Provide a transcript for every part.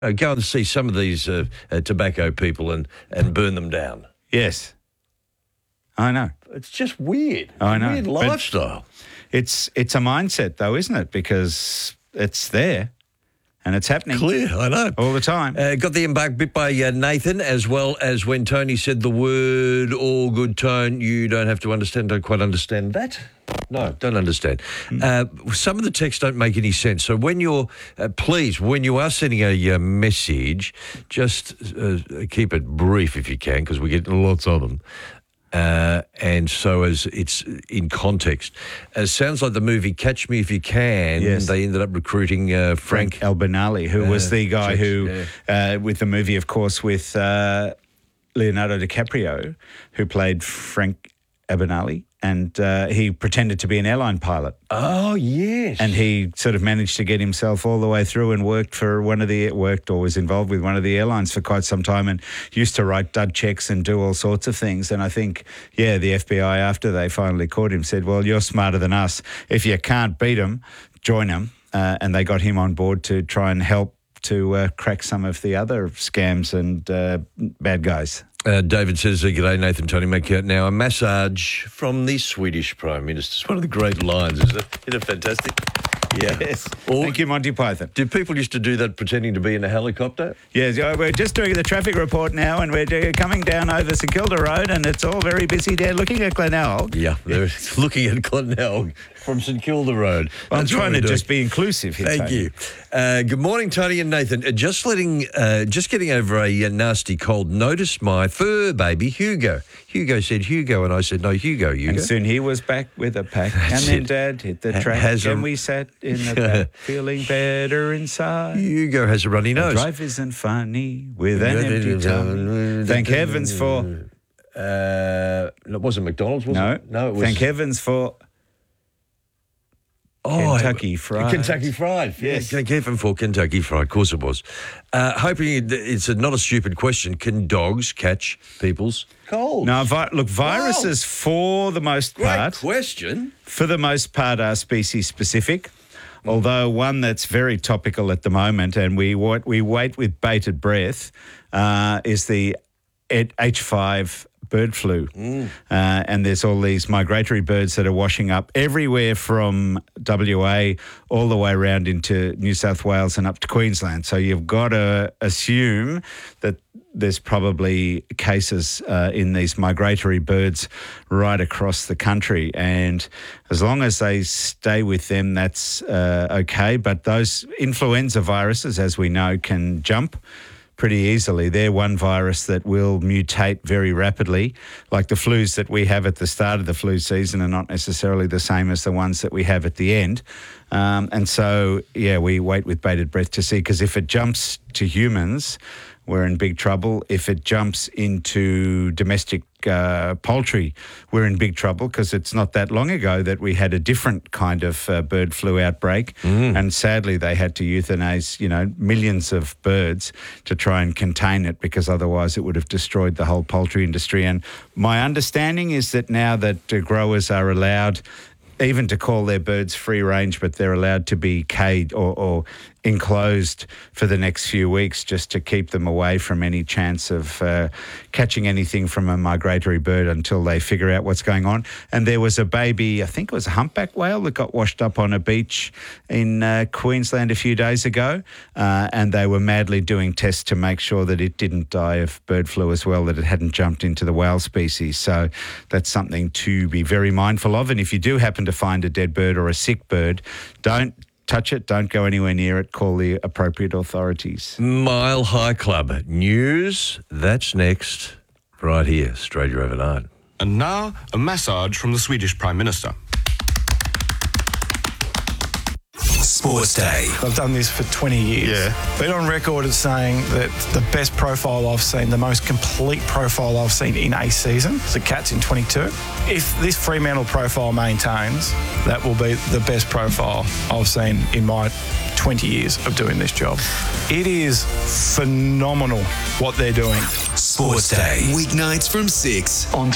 Go and see some of these tobacco people and burn them down. Yes. I know. It's just weird. I know. Weird lifestyle. It's a mindset, though, isn't it? Because it's there and it's happening. Clear, I know. All the time. Got the embark bit by Nathan, as well as when Tony said the word all good tone. You don't have to don't quite understand that. No, don't understand. Some of the texts don't make any sense. So when you're, please, when you are sending a message, just keep it brief if you can, because we get lots of them. And so as it's in context. Sounds like the movie Catch Me If You Can. Yes. They ended up recruiting Frank Albinelli, who was the guy with the movie, of course, with Leonardo DiCaprio, who played Frank Albinelli. And he pretended to be an airline pilot. Oh, yes. And he sort of managed to get himself all the way through and worked or was involved with one of the airlines for quite some time and used to write dud checks and do all sorts of things. And I think, the FBI, after they finally caught him, said, well, you're smarter than us. If you can't beat them, join them. And they got him on board to try and help to crack some of the other scams and bad guys. David says, g'day, Nathan, Tony McCart. Now, a massage from the Swedish Prime Minister. It's one of the great lines, isn't it? Isn't it fantastic? Yeah. Yes. Thank you, Monty Python. Do people used to do that pretending to be in a helicopter? Yes, we're just doing the traffic report now and we're coming down over St Kilda Road and it's all very busy there looking at Glenelg. Yeah, they're looking at Glenelg from St Kilda Road. Well, I'm trying to just be inclusive here, Thank you. Good morning, Tony and Nathan. Just getting over a nasty cold. Noticed my fur baby, Hugo. Hugo said Hugo, and I said, no, Hugo. And soon he was back with a pack. That's and then it. Dad hit the track and we sat in the back feeling better inside. Hugo has a runny nose. Life isn't funny with an empty tummy. Thank heavens for... it wasn't McDonald's, was it? No, it was... Thank heavens for... Kentucky Fried. Kentucky Fried. Yes. Thank heaven for Kentucky Fried. Of course it was. Hoping it's not a stupid question. Can dogs catch people's colds? No, viruses for the most part... Great question. For the most part are species specific. Although one that's very topical at the moment, and we wait with bated breath, is the H5 bird flu. And there's all these migratory birds that are washing up everywhere from WA all the way around into New South Wales and up to Queensland. So you've got to assume that there's probably cases in these migratory birds right across the country. And as long as they stay with them, that's okay. But those influenza viruses, as we know, can jump pretty easily. They're one virus that will mutate very rapidly. Like the flus that we have at the start of the flu season are not necessarily the same as the ones that we have at the end. And so, we wait with bated breath to see, because if it jumps to humans, we're in big trouble. If it jumps into domestic poultry, we're in big trouble, because it's not that long ago that we had a different kind of bird flu outbreak. And sadly, they had to euthanize, millions of birds to try and contain it, because otherwise it would have destroyed the whole poultry industry. And my understanding is that now that growers are allowed even to call their birds free range, but they're allowed to be caged or enclosed for the next few weeks just to keep them away from any chance of catching anything from a migratory bird until they figure out what's going on. And there was a baby, I think it was a humpback whale, that got washed up on a beach in Queensland a few days ago, and they were madly doing tests to make sure that it didn't die of bird flu as well, that it hadn't jumped into the whale species. So that's something to be very mindful of. And if you do happen to find a dead bird or a sick bird, don't touch it, don't go anywhere near it, call the appropriate authorities. Mile High Club news, that's next, right here, Australia Overnight. And now, a massage from the Swedish Prime Minister. Sports Day. I've done this for 20 years. Yeah. Been on record as saying that the best profile I've seen, the most complete profile I've seen in a season, is the Cats in 22. If this Fremantle profile maintains, that will be the best profile I've seen in my 20 years of doing this job. It is phenomenal what they're doing. Sports Day. Weeknights from 6 on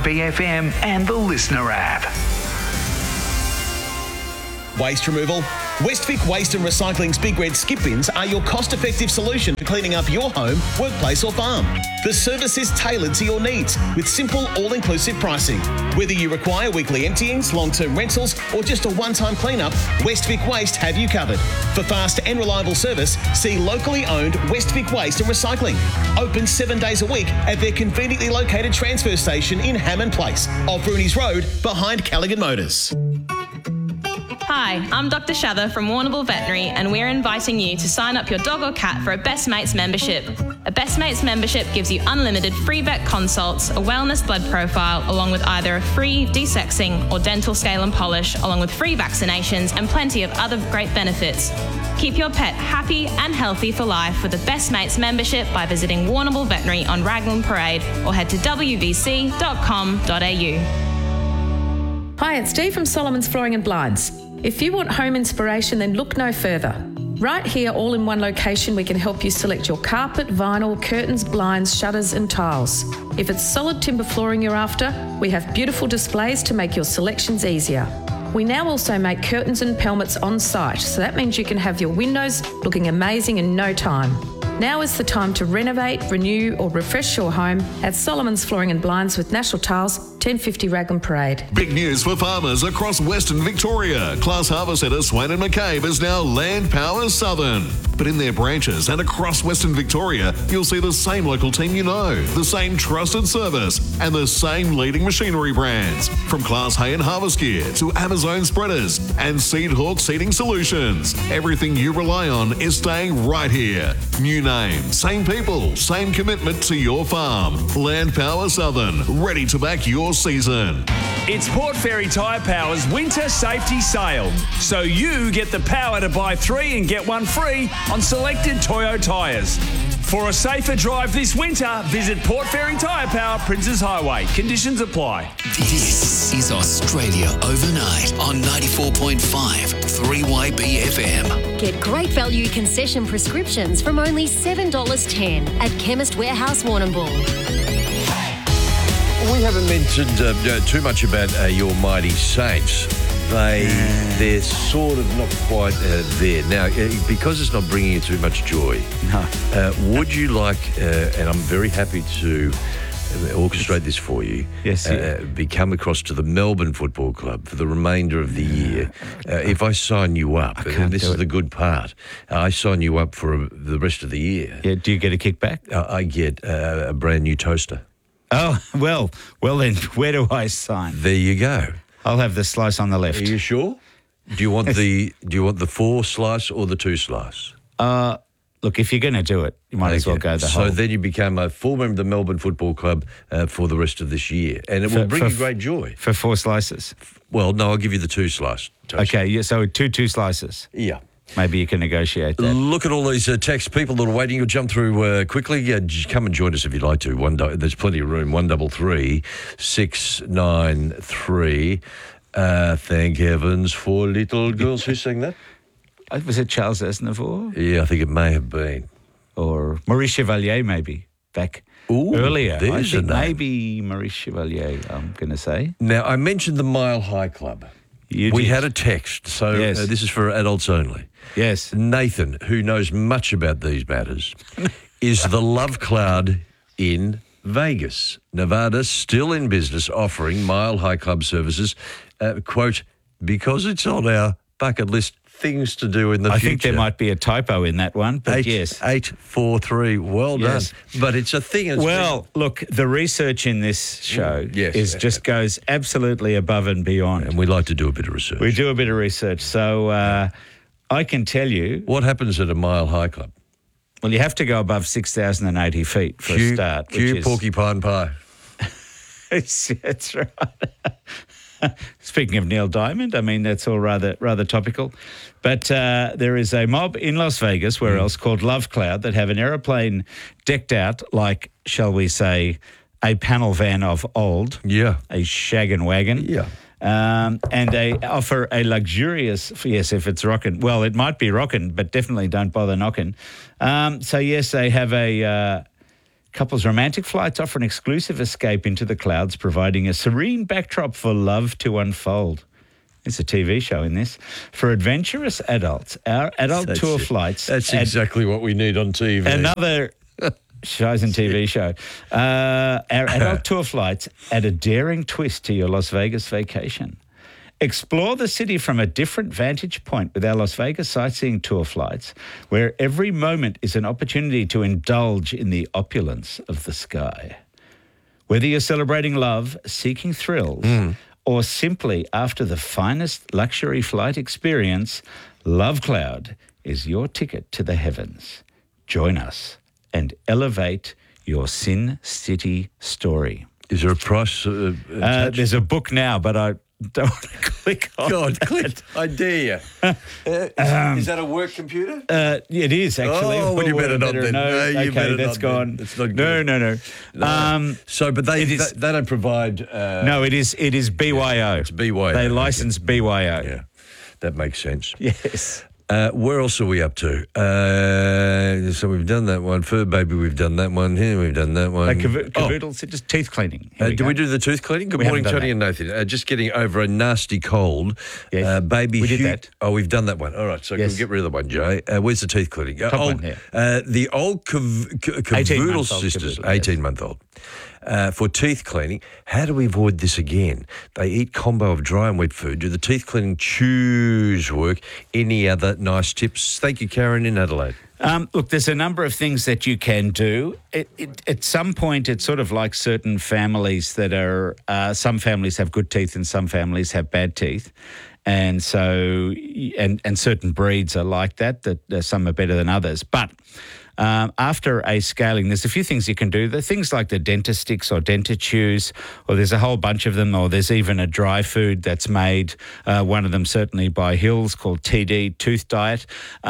3YBFM and the Listener app. Waste removal, Westvic Waste and Recycling's Big Red Skip Bins are your cost-effective solution for cleaning up your home, workplace or farm. The service is tailored to your needs with simple, all-inclusive pricing. Whether you require weekly emptyings, long-term rentals or just a one-time clean-up, Westvic Waste have you covered. For fast and reliable service, see locally owned Westvic Waste and Recycling. Open 7 days a week at their conveniently located transfer station in Hammond Place, off Rooney's Road, behind Callaghan Motors. Hi, I'm Dr. Shather from Warrnambool Veterinary, and we're inviting you to sign up your dog or cat for a Best Mates membership. A Best Mates membership gives you unlimited free vet consults, a wellness blood profile, along with either a free desexing or dental scale and polish, along with free vaccinations and plenty of other great benefits. Keep your pet happy and healthy for life with a Best Mates membership by visiting Warrnambool Veterinary on Raglan Parade or head to wvc.com.au. Hi, it's Dee from Solomon's Flooring and Blinds. If you want home inspiration, then look no further. Right here, all in one location, we can help you select your carpet, vinyl, curtains, blinds, shutters and tiles. If it's solid timber flooring you're after, we have beautiful displays to make your selections easier. We now also make curtains and pelmets on site, so that means you can have your windows looking amazing in no time. Now is the time to renovate, renew or refresh your home at Solomon's Flooring and Blinds with National Tiles, 1050 Raglan Parade. Big news for farmers across Western Victoria. Class Harvest Centre Swain and McCabe is now Land Power Southern. But in their branches and across Western Victoria, you'll see the same local team you know, the same trusted service and the same leading machinery brands. From Class Hay and Harvest Gear to Amazon Spreaders and Seed Hawk Seeding Solutions. Everything you rely on is staying right here. New name, same people, same commitment to your farm. Land Power Southern, ready to back your season. It's Port Fairy Tyre Power's Winter Safety Sale. So you get the power to buy 3 and get 1 free on selected Toyo tyres. For a safer drive this winter, visit Port Fairy Tyre Power, Princes Highway. Conditions apply. This is Australia Overnight on 94.5 3YB FM. Get great value concession prescriptions from only $7.10 at Chemist Warehouse Warrnambool. We haven't mentioned too much about your mighty Saints. They're sort of not quite there. Now, because it's not bringing you too much joy, would you like, and I'm very happy to orchestrate this for you, come across to the Melbourne Football Club for the remainder of the year. If I sign you up, and this is the good part, I sign you up for the rest of the year. Yeah, do you get a kickback? I get a brand new toaster. Oh, well then, where do I sign? There you go. I'll have the slice on the left. Are you sure? Do you want the 4 slice or the 2 slice? Look, if you're going to do it, you might as well go the whole. So then you become a full member of the Melbourne Football Club for the rest of this year, and it will bring you great joy. For 4 slices? Well, no, I'll give you the 2 slice toaster. Okay, yeah, so 2 slices. Yeah. Maybe you can negotiate that. Look at all these text people that are waiting. You'll jump through quickly. Just come and join us if you'd like to. There's plenty of room. 133 693. Thank heavens for little girls. Who sang that? Was it Charles Aznavour? Yeah, I think it may have been. Or Maurice Chevalier, maybe, back earlier. I think maybe Maurice Chevalier, I'm going to say. Now, I mentioned the Mile High Club. We had a text, so this is for adults only. Yes. Nathan, who knows much about these matters, is the Love Cloud in Vegas, Nevada, still in business, offering Mile High Club services, quote, because it's on our bucket list, things to do in the future. I think there might be a typo in that one, but yes. 843, well done. But it's a thing. Look, the research in this show goes absolutely above and beyond. And we like to do a bit of research. We do a bit of research. So I can tell you. What happens at a Mile High Club? Well, you have to go above 6,080 feet for a start. Porcupine Pie. That's right. Speaking of Neil Diamond, I mean, that's all rather topical. But there is a mob in Las Vegas, where else, called Love Cloud, that have an aeroplane decked out like, shall we say, a panel van of old. Yeah. A shaggin' wagon. Yeah. And they offer a luxurious, if it's rockin'. Well, it might be rockin', but definitely don't bother knocking. So, yes, they have a couple's romantic flights offer an exclusive escape into the clouds, providing a serene backdrop for love to unfold. It's a TV show in this. For adventurous adults, our adult tour flights. That's exactly what we need on TV. Another shows and TV show. Our adult tour flights add a daring twist to your Las Vegas vacation. Explore the city from a different vantage point with our Las Vegas sightseeing tour flights, where every moment is an opportunity to indulge in the opulence of the sky. Whether you're celebrating love, seeking thrills, or simply after the finest luxury flight experience, Love Cloud is your ticket to the heavens. Join us and elevate your Sin City story. Is there a price? There's a book now, but I don't want to click on God, click. I dare you. Is that a work computer? It is, actually. Oh, well, you better not then. No, you okay, better that's not gone. Then. It's not good. No. But they don't provide... no, it is BYO. It's BYO. They license BYO. Yeah, that makes sense. Yes. Where else are we up to? So we've done that one. Fur Baby, we've done that one. Here we've done that one. Cavoodles, just teeth cleaning. Do we do the tooth cleaning? Good morning, Tony and Nathan. Just getting over a nasty cold. Yes. Baby, we did that. Oh, we've done that one. All right, so Yes. we'll get rid of the one, Jay. Where's the teeth cleaning? Top one here. The old Cavoodle sisters, 18-month-old. For teeth cleaning, how do we avoid this again? They eat combo of dry and wet food. Do the teeth cleaning chews work? Any other nice tips? Thank you, Karen in Adelaide. Look, there's a number of things that you can do. At some point, it's sort of like certain families that are, some families have good teeth and some families have bad teeth. And so, and certain breeds are like that some are better than others. But after a scaling, there's a few things you can do. There are things like the Dentasticks or Dentachews, or there's a whole bunch of them, or there's even a dry food that's made, one of them certainly by Hills, called TD, Tooth Diet.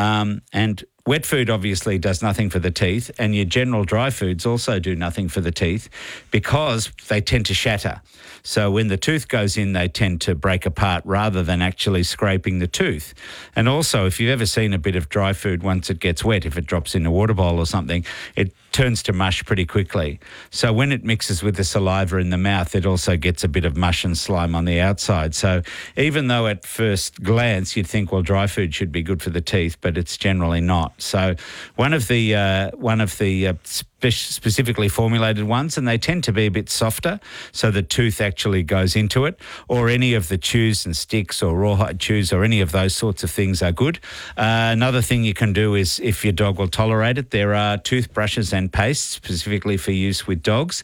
And wet food obviously does nothing for the teeth, and your general dry foods also do nothing for the teeth because they tend to shatter. So when the tooth goes in, they tend to break apart rather than actually scraping the tooth. And also, if you've ever seen a bit of dry food, once it gets wet, if it drops in a water bowl or something, it turns to mush pretty quickly. So when it mixes with the saliva in the mouth, it also gets a bit of mush and slime on the outside. So even though at first glance you'd think, well, dry food should be good for the teeth, but it's generally not. So one of the specifically formulated ones, and they tend to be a bit softer, so the tooth actually goes into it, or any of the chews and sticks or rawhide chews or any of those sorts of things are good. Another thing you can do is, if your dog will tolerate it, there are toothbrushes and pastes specifically for use with dogs,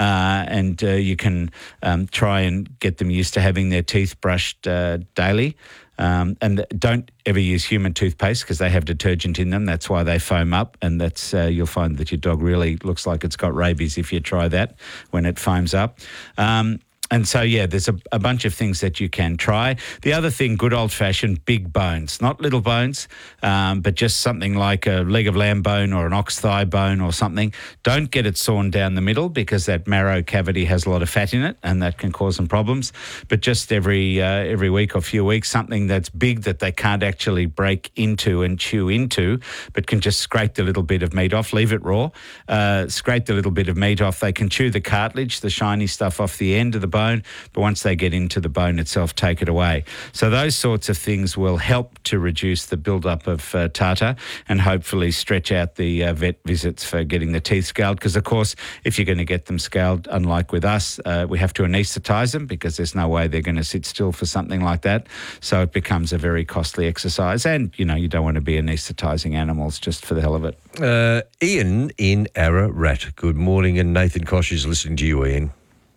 and you can try and get them used to having their teeth brushed daily. And don't ever use human toothpaste because they have detergent in them. That's why they foam up, and that's you'll find that your dog really looks like it's got rabies if you try that when it foams up. And so, yeah, there's a bunch of things that you can try. The other thing, good old-fashioned big bones, not little bones, but just something like a leg of lamb bone or an ox thigh bone or something. Don't get it sawn down the middle because that marrow cavity has a lot of fat in it and that can cause some problems. But just every week or few weeks, something that's big that they can't actually break into and chew into, but can just scrape the little bit of meat off, leave it raw, scrape the little bit of meat off. They can chew the cartilage, the shiny stuff off the end of the bone, but once they get into the bone itself, take it away. So those sorts of things will help to reduce the build-up of tartar and hopefully stretch out the vet visits for getting the teeth scaled. Because, of course, if you're going to get them scaled, unlike with us, we have to anaesthetise them because there's no way they're going to sit still for something like that. So it becomes a very costly exercise. And, you know, you don't want to be anaesthetising animals just for the hell of it. Ian in Ararat. Good morning, and Nathan Kosh is listening to you, Ian.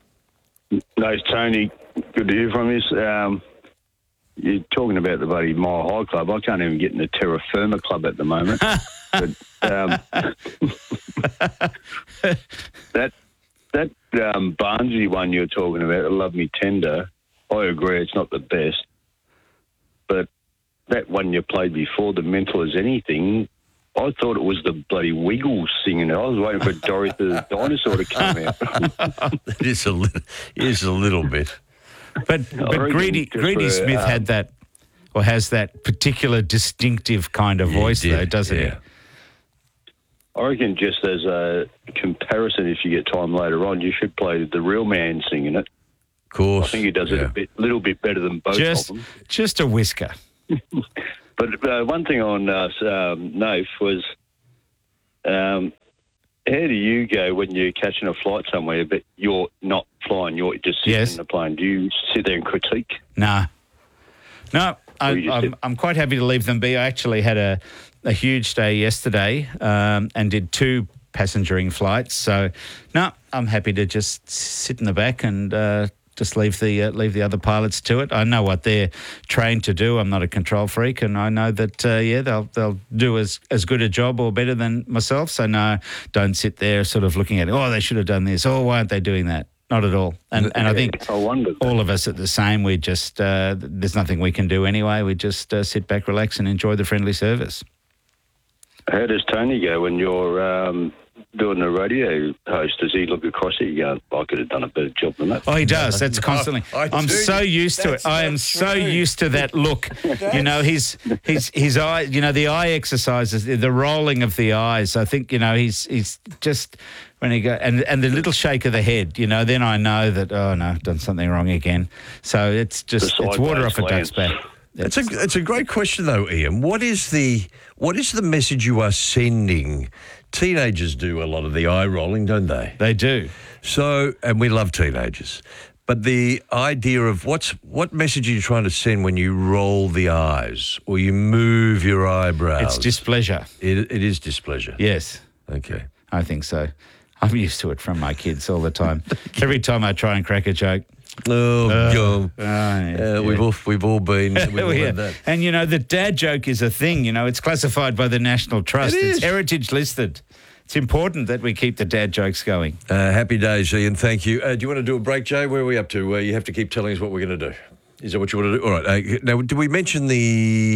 No, Tony, good to hear from you. You're talking about the bloody Mile High Club. I can't even get in the Terra Firma Club at the moment. But that Barnsley one you're talking about, Love Me Tender, I agree it's not the best. But that one you played before, The Mental As Anything, I thought it was the bloody Wiggles singing it. I was waiting for Dorothy the dinosaur to come out. It is a little bit. But Greedy Smith had that, or has that particular distinctive kind of voice, though, doesn't he? I reckon just as a comparison, if you get time later on, you should play The Real Man singing it. course. I think he does it a little bit better than both of them. Just a whisker. But one thing on Nath was, how do you go when you're catching a flight somewhere, but you're not flying, you're just sitting in the plane? Do you sit there and critique? No, I'm quite happy to leave them be. I actually had a huge day yesterday and did 2 passengering flights. So, no, I'm happy to just sit in the back and just leave the other pilots to it. I know what they're trained to do. I'm not a control freak, and I know that they'll do as good a job or better than myself. So no, don't sit there sort of looking at it. Oh, they should have done this. Oh, why aren't they doing that? Not at all. And I think all of us are the same. We just there's nothing we can do anyway. We just sit back, relax, and enjoy the friendly service. How does Tony go when you're doing the radio host? Does he look across at you going, I could have done a better job than that? Oh, he does. That's constantly. I'm so used to it. I am so used to that look. You know, his eye. You know, the eye exercises, the rolling of the eyes. I think he's just when he go and the little shake of the head. You know, then I know that I've done something wrong again. So it's just it's water off a duck's back. It's a great question though, Ian. What is the message you are sending? Teenagers do a lot of the eye rolling, don't they? They do. So, and we love teenagers. But the idea of what message are you trying to send when you roll the eyes or you move your eyebrows? It's displeasure. It is displeasure. Yes. Okay. I think so. I'm used to it from my kids all the time. Every time I try and crack a joke. We've all been. Had that. And the dad joke is a thing. It's classified by the National Trust. It's heritage listed. It's important that we keep the dad jokes going. Happy days, Ian. Thank you. Do you want to do a break, Jay? Where are we up to? You have to keep telling us what we're going to do. Is that what you want to do? All right. Now, did we mention the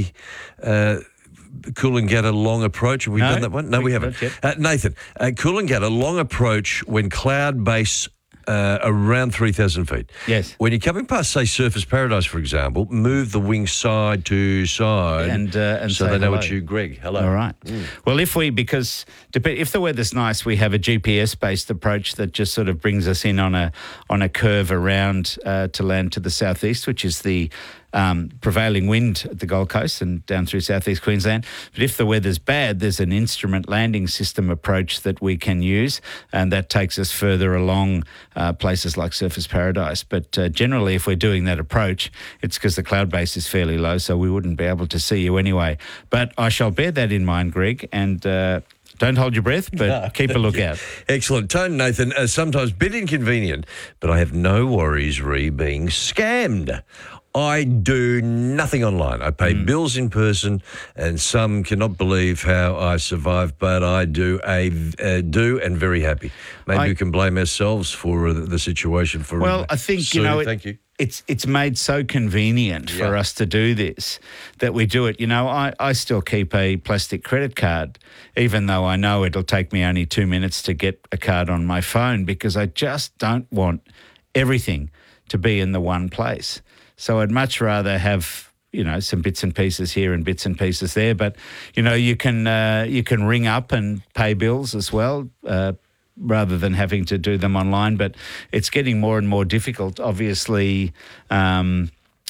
Coolangatta long approach? Have we done that one? No, we haven't. Nathan, Coolangatta long approach when cloud base. Around 3,000 feet. Yes. When you're coming past, say, Surfers Paradise, for example, move the wing side to side, and so they know it's you, Greg. Hello. All right. Well, if the weather's nice, we have a GPS-based approach that just sort of brings us in on a curve around to land to the southeast, which is the prevailing wind at the Gold Coast and down through southeast Queensland. But if the weather's bad, there's an instrument landing system approach that we can use, and that takes us further along places like Surfers Paradise. But generally, if we're doing that approach, it's because the cloud base is fairly low, so we wouldn't be able to see you anyway. But I shall bear that in mind, Greg, and don't hold your breath, but keep a lookout. Excellent. Tone, Nathan, sometimes a bit inconvenient, but I have no worries being scammed. I do nothing online. I pay bills in person, and some cannot believe how I survive, but I do and very happy. Maybe we can blame ourselves for the situation. I think, thank you. It's made so convenient for us to do this that we do it. I still keep a plastic credit card, even though I know it'll take me only 2 minutes to get a card on my phone, because I just don't want everything to be in the one place. So I'd much rather have, some bits and pieces here and bits and pieces there. But, you can ring up and pay bills as well, rather than having to do them online. But it's getting more and more difficult. Obviously, all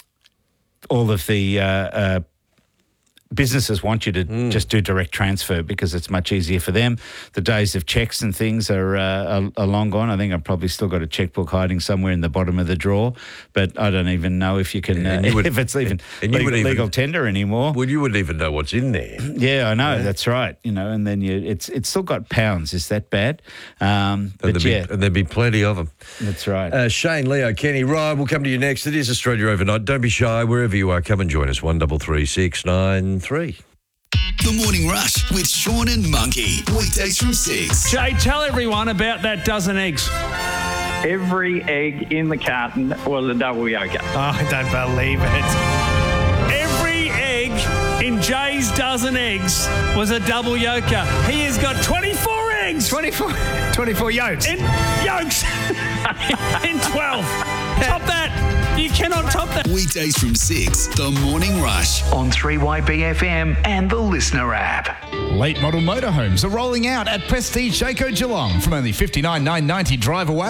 of the businesses want you to just do direct transfer because it's much easier for them. The days of checks and things are long gone. I think I've probably still got a checkbook hiding somewhere in the bottom of the drawer, but I don't even know if you can, if it's even legal tender anymore. Well, you wouldn't even know what's in there. Yeah, I know. That's right. And then it's still got pounds. Is that bad? And there'd be plenty of them. That's right. Shane, Leo, Kenny, Ryan, we'll come to you next. It is Australia Overnight. Don't be shy. Wherever you are, come and join us. 133693. The Morning Rush with Sean and Monkey. Weekdays from 6. Jay, tell everyone about that dozen eggs. Every egg in the carton was a double yolker. Oh, I don't believe it. Every egg in Jay's dozen eggs was a double yolker. He has got 24 eggs. 24 yolks. In yolks. in 12. Top that. You cannot top that. Weekdays from 6, The Morning Rush. On 3YB FM and the Listener app. Late model motorhomes are rolling out at Prestige Shaco Geelong from only $59,990 drive away.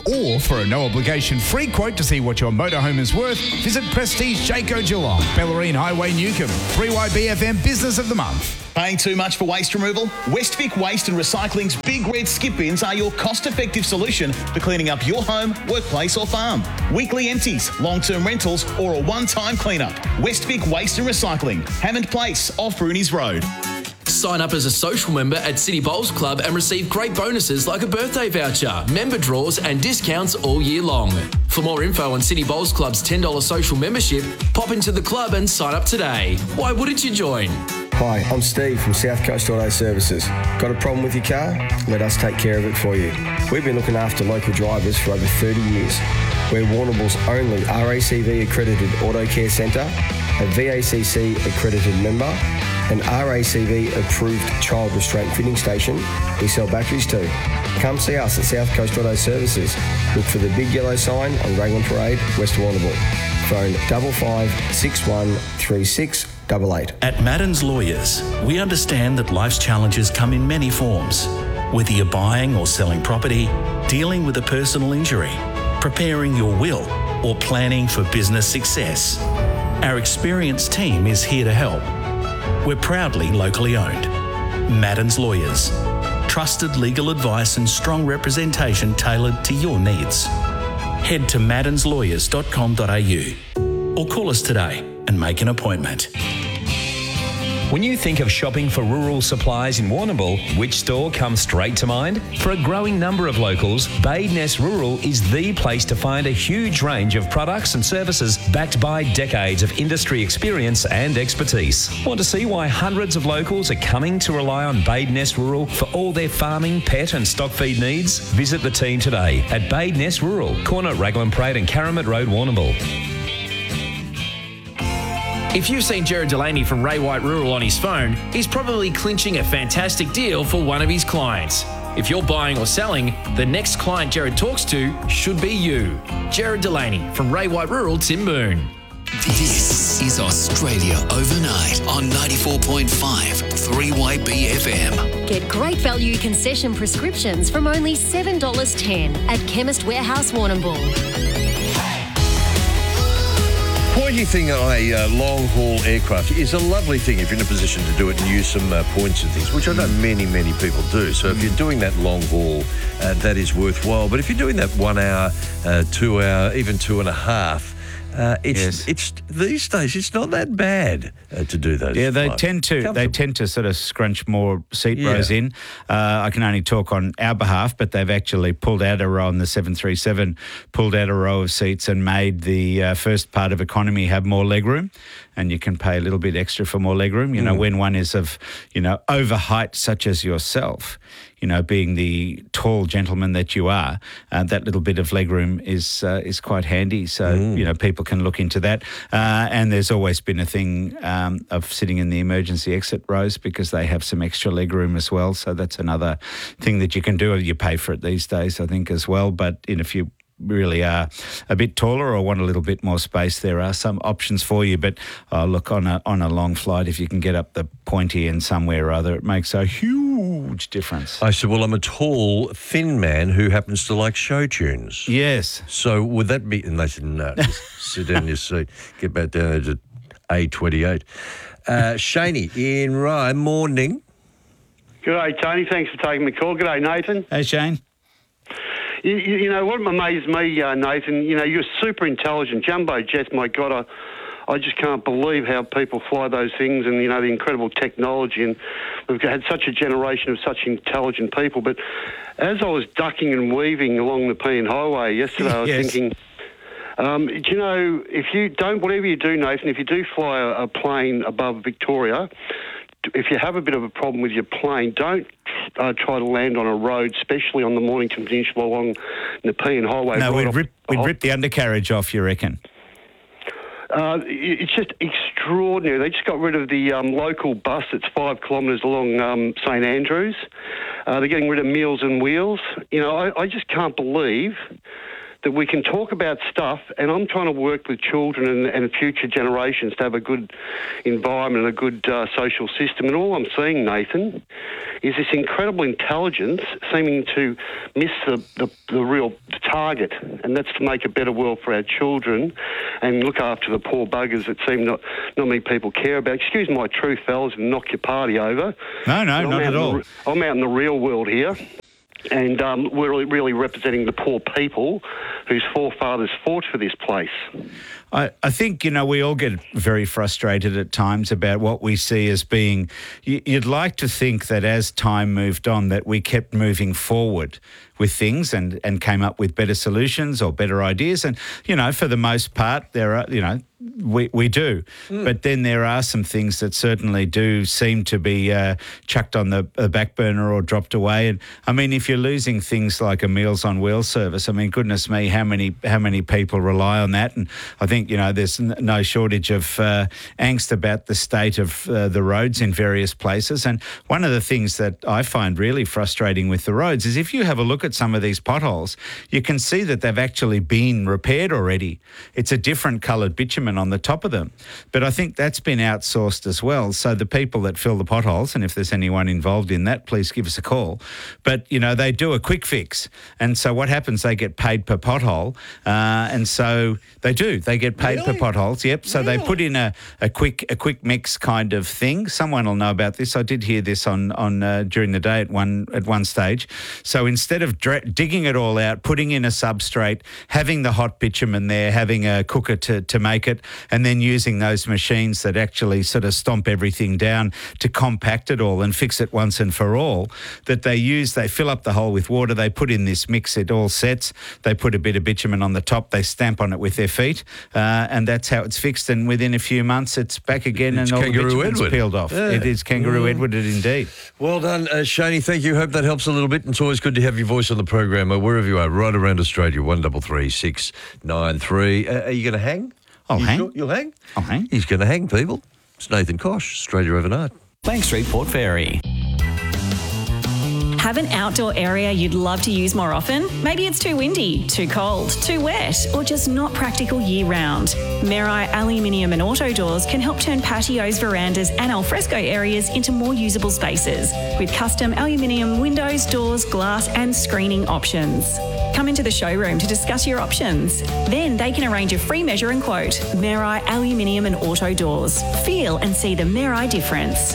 Or for a no-obligation free quote to see what your motorhome is worth, visit Prestige Jayco Geelong, Bellarine Highway Newcomb, 3YBFM Business of the Month. Paying too much for waste removal? Westvic Waste and Recycling's Big Red Skip Bins are your cost-effective solution for cleaning up your home, workplace or farm. Weekly empties, long-term rentals or a one-time cleanup. Westvic Waste and Recycling, Hammond Place, off Rooney's Road. Sign up as a social member at City Bowls Club and receive great bonuses like a birthday voucher, member draws and discounts all year long. For more info on City Bowls Club's $10 social membership, pop into the club and sign up today. Why wouldn't you join? Hi, I'm Steve from South Coast Auto Services. Got a problem with your car? Let us take care of it for you. We've been looking after local drivers for over 30 years. We're Warrnambool's only RACV accredited auto care centre, a VACC accredited member, an RACV approved child restraint fitting station. We sell batteries too. Come see us at South Coast Auto Services. Look for the big yellow sign on Raglan Parade, West Warrnambool. Phone 5561 3688. At Madden's Lawyers, we understand that life's challenges come in many forms. Whether you're buying or selling property, dealing with a personal injury, preparing your will, or planning for business success, our experienced team is here to help. We're proudly locally owned. Madden's Lawyers. Trusted legal advice and strong representation tailored to your needs. Head to maddenslawyers.com.au or call us today and make an appointment. When you think of shopping for rural supplies in Warrnambool, which store comes straight to mind? For a growing number of locals, Badeness Rural is the place to find a huge range of products and services backed by decades of industry experience and expertise. Want to see why hundreds of locals are coming to rely on Badeness Rural for all their farming, pet and stock feed needs? Visit the team today at Badeness Rural, corner Raglan Parade and Caramit Road, Warrnambool. If you've seen Jared Delaney from Ray White Rural on his phone, he's probably clinching a fantastic deal for one of his clients. If you're buying or selling, the next client Jared talks to should be you. Jared Delaney from Ray White Rural, Timboon. This is Australia Overnight on 94.5 3YBFM. Get great value concession prescriptions from only $7.10 at Chemist Warehouse Warrnambool. Pointy thing on a long-haul aircraft is a lovely thing if you're in a position to do it and use some points and things, which I know many people do. So if you're doing that long haul, that is worthwhile. But if you're doing that 1 hour, 2 hour, even 2.5, it's these days it's not that bad to do those. Yeah, they flights. tend to sort of scrunch more seat rows in. I can only talk on our behalf, but they've actually pulled out a row on the 737, pulled out a row of seats and made the first part of economy have more legroom, and you can pay a little bit extra for more legroom. You know, when one is of over height such as yourself. Being the tall gentleman that you are, that little bit of legroom is quite handy. So, people can look into that. And there's always been a thing of sitting in the emergency exit rows because they have some extra legroom as well. So that's another thing that you can do. You pay for it these days, I think, as well. But if you really are a bit taller or want a little bit more space, there are some options for you. But look, on a long flight, if you can get up the pointy end somewhere or other, it makes a huge difference. I said, well, I'm a tall, thin man who happens to like show tunes. Yes. So would that be... And they said, no, just sit down in your seat, get back down to A28. Shaney in Rye, morning. G'day, Tony. Thanks for taking the call. G'day, Nathan. Hey, Shane. You know, what amazed me, Nathan, you're super intelligent. Jumbo jets, my God, I just can't believe how people fly those things and, the incredible technology. And we've had such a generation of such intelligent people. But as I was ducking and weaving along the Pean Highway yesterday, I was thinking, do you know, whatever you do, Nathan, if you do fly a plane above Victoria, if you have a bit of a problem with your plane, don't try to land on a road, especially on the Mornington Peninsula along the Pean Highway. No, we'd rip the undercarriage off, you reckon? It's just extraordinary. They just got rid of the local bus that's 5 kilometres along St Andrews. They're getting rid of Meals and Wheels. I just can't believe that we can talk about stuff, and I'm trying to work with children and future generations to have a good environment and a good social system. And all I'm seeing, Nathan, is this incredible intelligence seeming to miss the real target, and that's to make a better world for our children and look after the poor buggers that seem not many people care about. Excuse my truth, fellas, and knock your party over. No, not at all. I'm out in the real world here. And we're really representing the poor people whose forefathers fought for this place. I think, we all get very frustrated at times about what we see as being... You'd like to think that as time moved on that we kept moving forward with things and came up with better solutions or better ideas. And, for the most part, there are, we do. But then there are some things that certainly do seem to be chucked on the back burner or dropped away. And, I mean, if you're losing things like a Meals on Wheels service, I mean, goodness me, how many people rely on that? And I think, there's no shortage of angst about the state of the roads in various places. And one of the things that I find really frustrating with the roads is if you have a look at some of these potholes, you can see that they've actually been repaired already. It's a different coloured bitumen on the top of them. But I think that's been outsourced as well. So the people that fill the potholes, and if there's anyone involved in that, please give us a call. But, they do a quick fix. And so what happens, they get paid per pothole. And so they do. They get paid per potholes. Yep. So they put in a quick mix kind of thing. Someone will know about this. I did hear this on during the day at one stage. So instead of digging it all out, putting in a substrate, having the hot bitumen there, having a cooker to make it, and then using those machines that actually sort of stomp everything down to compact it all and fix it once and for all, that they fill up the hole with water, they put in this mix, it all sets, they put a bit of bitumen on the top, they stamp on it with their feet, and that's how it's fixed. And within a few months, it's back again and all the bitumen's peeled off. Yeah. It is Kangaroo Edwarded indeed. Well done, Shani. Thank you. Hope that helps a little bit. It's always good to have your voice on the program, wherever you are, right around Australia, 133 693. Are you going to hang? I'll hang. Sure? You'll hang? I'll hang. He's going to hang, people. It's Nathan Kosh, Australia Overnight. Bank Street, Port Fairy. Have an outdoor area you'd love to use more often? Maybe it's too windy, too cold, too wet, or just not practical year-round. Merai Aluminium and Auto Doors can help turn patios, verandas and alfresco areas into more usable spaces with custom aluminium windows, doors, glass and screening options. Come into the showroom to discuss your options. Then they can arrange a free measure and quote. Merai Aluminium and Auto Doors. Feel and see the Merai difference.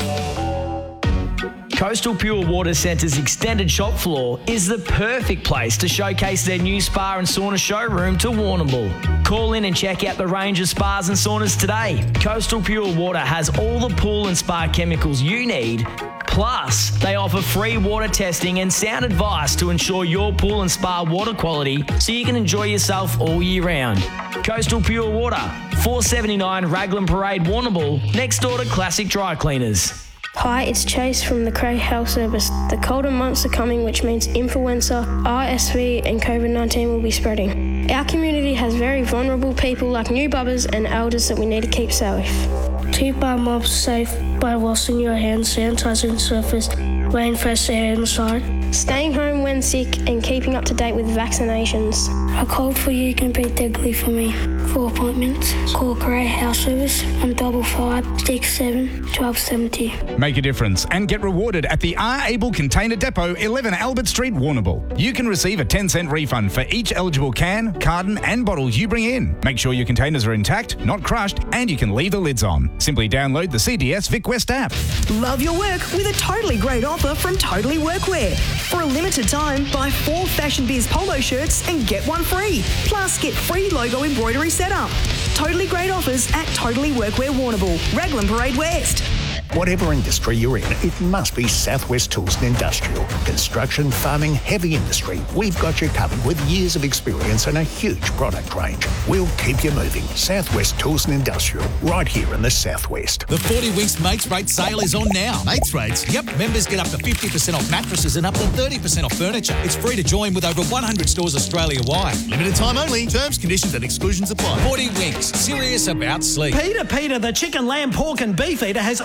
Coastal Pure Water Centre's extended shop floor is the perfect place to showcase their new spa and sauna showroom to Warrnambool. Call in and check out the range of spas and saunas today. Coastal Pure Water has all the pool and spa chemicals you need. Plus, they offer free water testing and sound advice to ensure your pool and spa water quality so you can enjoy yourself all year round. Coastal Pure Water, 479 Raglan Parade, Warrnambool, next door to Classic Dry Cleaners. Hi, it's Chase from the Craig Health Service. The colder months are coming, which means influenza, RSV and COVID-19 will be spreading. Our community has very vulnerable people like new bubbers and elders that we need to keep safe. Keep our mobs safe by washing your hands, sanitizing surface, wearing fresh air inside. Staying home when sick and keeping up to date with vaccinations. A cold for you can be deadly for me. For appointments, call Craig Health Service on 55 67 1270. Make a difference and get rewarded at the R. Able Container Depot, 11 Albert Street, Warrnambool. You can receive a 10-cent refund for each eligible can, carton and bottle you bring in. Make sure your containers are intact, not crushed, and you can leave the lids on. Simply download the CDS Vic West app. Love your work with a totally great offer from Totally Workwear. For a limited time, buy 4 Fashion Biz polo shirts and get one free. Plus, get free logo embroidery setup. Totally great offers at Totally Workwear Warrnambool, Raglan Parade West. Whatever industry you're in, it must be Southwest Tools and Industrial. Construction, farming, heavy industry. We've got you covered with years of experience and a huge product range. We'll keep you moving. Southwest Tools and Industrial, right here in the Southwest. The 40 Winks Mates Rate sale is on now. Mates Rates? Yep, members get up to 50% off mattresses and up to 30% off furniture. It's free to join with over 100 stores Australia-wide. Limited time only. Terms, conditions and exclusions apply. 40 Winks. Serious about sleep. Peter, the chicken, lamb, pork and beef eater has all your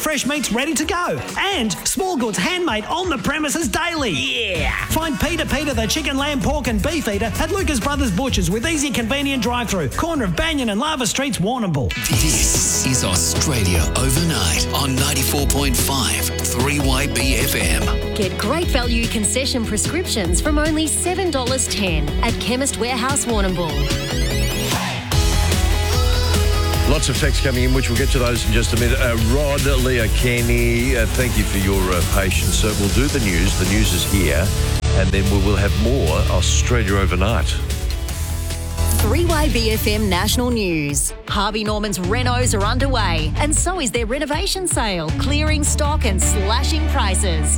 fresh meats ready to go. And small goods handmade on the premises daily. Yeah! Find Peter the chicken, lamb, pork and beef eater at Lucas Brothers Butchers with easy, convenient drive-through. Corner of Banyan and Lava Streets, Warrnambool. This is Australia Overnight on 94.5 3YB FM. Get great value concession prescriptions from only $7.10 at Chemist Warehouse Warrnambool. Lots of texts coming in, which we'll get to those in just a minute. Rod Leokeni, thank you for your patience. We'll do the news. The news is here. And then we will have more Australia Overnight. 3YBFM National News. Harvey Norman's renos are underway, and so is their renovation sale, clearing stock and slashing prices.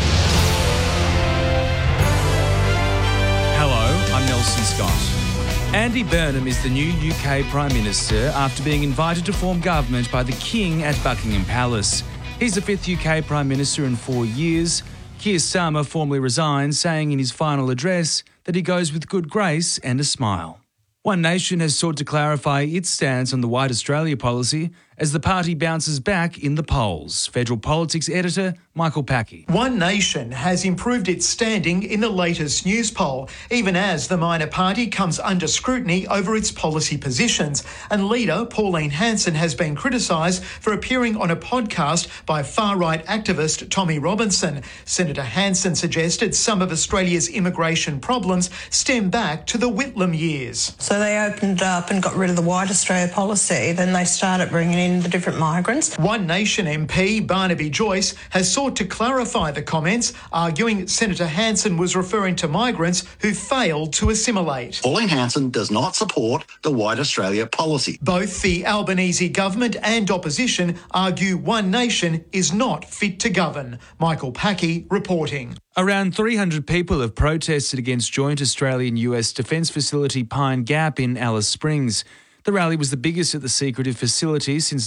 Hello, I'm Nelson Scott. Andy Burnham is the new UK Prime Minister after being invited to form government by the King at Buckingham Palace. He's the fifth UK Prime Minister in 4 years. Keir Starmer formally resigned, saying in his final address that he goes with good grace and a smile. One Nation has sought to clarify its stance on the White Australia policy as the party bounces back in the polls. Federal Politics editor Michael Packey. One Nation has improved its standing in the latest news poll, even as the minor party comes under scrutiny over its policy positions. And leader Pauline Hanson has been criticised for appearing on a podcast by far-right activist Tommy Robinson. Senator Hanson suggested some of Australia's immigration problems stem back to the Whitlam years. So they opened up and got rid of the White Australia policy. Then they started bringing in the different migrants. One Nation MP Barnaby Joyce has sought to clarify the comments, arguing Senator Hanson was referring to migrants who failed to assimilate. Pauline Hanson does not support the White Australia policy. Both the Albanese government and opposition argue One Nation is not fit to govern. Michael Packey reporting. Around 300 people have protested against joint Australian-US defence facility Pine Gap in Alice Springs. The rally was the biggest at the secretive facility since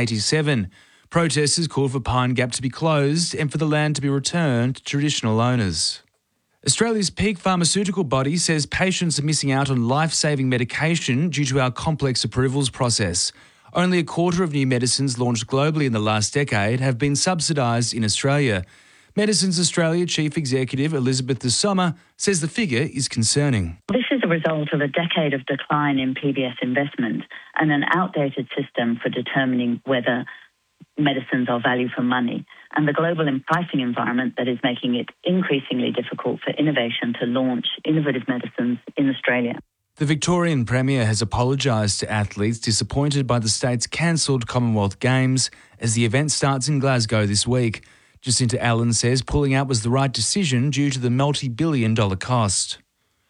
1987. Protesters called for Pine Gap to be closed and for the land to be returned to traditional owners. Australia's peak pharmaceutical body says patients are missing out on life-saving medication due to our complex approvals process. Only a quarter of new medicines launched globally in the last decade have been subsidised in Australia. Medicines Australia Chief Executive Elizabeth De Sommer says the figure is concerning. This is a result of a decade of decline in PBS investment and an outdated system for determining whether medicines are value for money, and the global pricing environment that is making it increasingly difficult for innovation to launch innovative medicines in Australia. The Victorian Premier has apologised to athletes disappointed by the state's cancelled Commonwealth Games as the event starts in Glasgow this week. Jacinta Allen says pulling out was the right decision due to the multi-billion-dollar cost.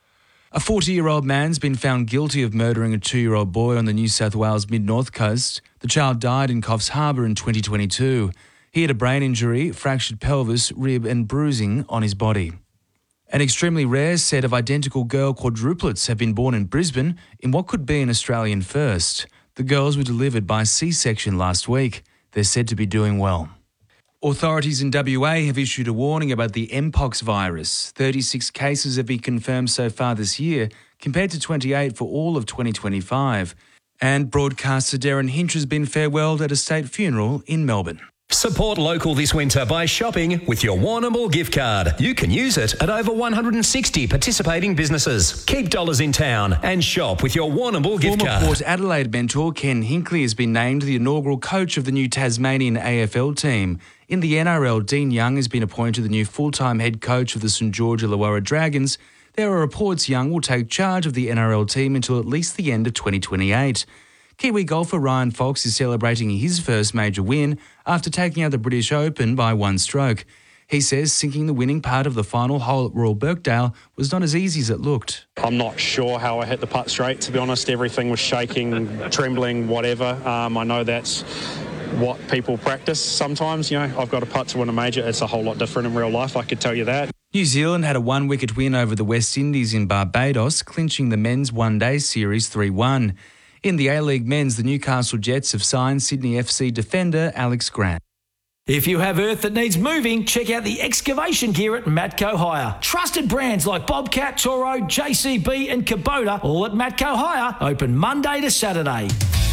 A 40-year-old man's been found guilty of murdering a 2-year-old boy on the New South Wales mid-north coast. The child died in Coffs Harbour in 2022. He had a brain injury, fractured pelvis, rib and bruising on his body. An extremely rare set of identical girl quadruplets have been born in Brisbane in what could be an Australian first. The girls were delivered by C-section last week. They're said to be doing well. Authorities in WA have issued a warning about the Mpox virus. 36 cases have been confirmed so far this year, compared to 28 for all of 2025. And broadcaster Darren Hinch has been farewelled at a state funeral in Melbourne. Support local this winter by shopping with your Warrnambool gift card. You can use it at over 160 participating businesses. Keep dollars in town and shop with your Warrnambool gift card. Former Port Adelaide mentor Ken Hinkley has been named the inaugural coach of the new Tasmanian AFL team. In the NRL, Dean Young has been appointed the new full-time head coach of the St George Illawarra Dragons. There are reports Young will take charge of the NRL team until at least the end of 2028. Kiwi golfer Ryan Fox is celebrating his first major win after taking out the British Open by one stroke. He says sinking the winning part of the final hole at Royal Birkdale was not as easy as it looked. I'm not sure how I hit the putt straight, to be honest. Everything was shaking, trembling, whatever. I know that's what people practice sometimes. You know, I've got a putt to win a major. It's a whole lot different in real life, I could tell you that. New Zealand had a one-wicket win over the West Indies in Barbados, clinching the men's one-day series 3-1. In the A-League men's, the Newcastle Jets have signed Sydney FC defender Alex Grant. If you have earth that needs moving, check out the excavation gear at Matco Hire. Trusted brands like Bobcat, Toro, JCB and Kubota, all at Matco Hire, open Monday to Saturday.